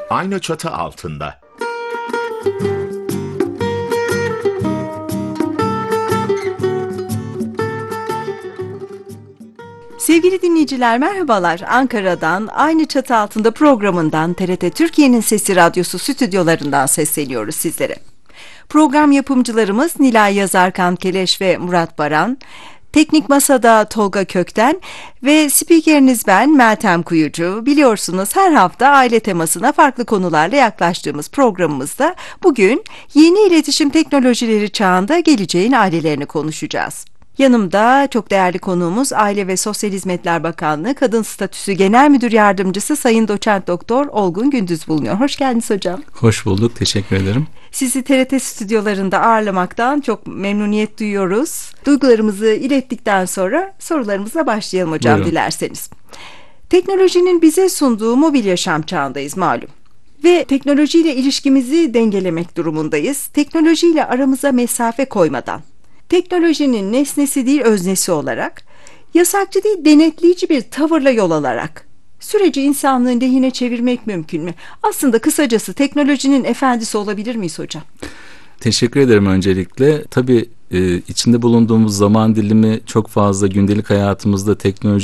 Aynı çatı altında. Sevgili dinleyiciler, merhabalar. Ankara'dan Aynı Çatı Altında programından TRT Türkiye'nin Sesi Radyosu stüdyolarından sesleniyoruz sizlere. Program yapımcılarımız Nilay Yazarkan Keleş ve Murat Baran, Teknik Masa'da Tolga Kökten ve spikeriniz ben Meltem Kuyucu. Biliyorsunuz her hafta aile temasına farklı konularla yaklaştığımız programımızda bugün yeni iletişim teknolojileri çağında geleceğin ailelerini konuşacağız. Yanımda çok değerli konuğumuz Aile ve Sosyal Hizmetler Bakanlığı Kadın Statüsü Genel Müdür Yardımcısı Sayın Doçent Doktor Olgun Gündüz bulunuyor. Hoş geldiniz hocam. Hoş bulduk, teşekkür ederim. Sizi TRT stüdyolarında ağırlamaktan çok memnuniyet duyuyoruz. Duygularımızı ilettikten sonra sorularımıza başlayalım hocam. Buyurun. Dilerseniz. Teknolojinin bize sunduğu mobil yaşam çağındayız malum. Ve teknolojiyle ilişkimizi dengelemek durumundayız. Teknolojiyle aramıza mesafe koymadan, teknolojinin nesnesi değil öznesi olarak, yasakçı değil denetleyici bir tavırla yol alarak süreci insanlığın lehine çevirmek mümkün mü? Aslında kısacası teknolojinin efendisi olabilir miyiz hocam? Teşekkür ederim öncelikle. Tabii içinde bulunduğumuz zaman dilimi çok fazla gündelik hayatımızda teknoloji